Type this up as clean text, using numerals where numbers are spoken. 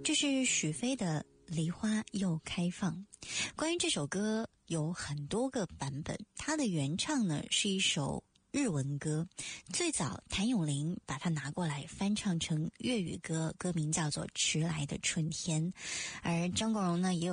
这是许飞的《梨花又开放》。关于这首歌有很多个版本，它的原唱呢是一首日文歌，最早谭咏麟把它拿过来翻唱成粤语歌，歌名叫做《迟来的春天》，而张国荣呢也有